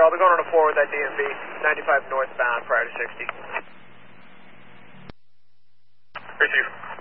I'll be going on a 4 with that DMV, 95 northbound prior to 60. Receive.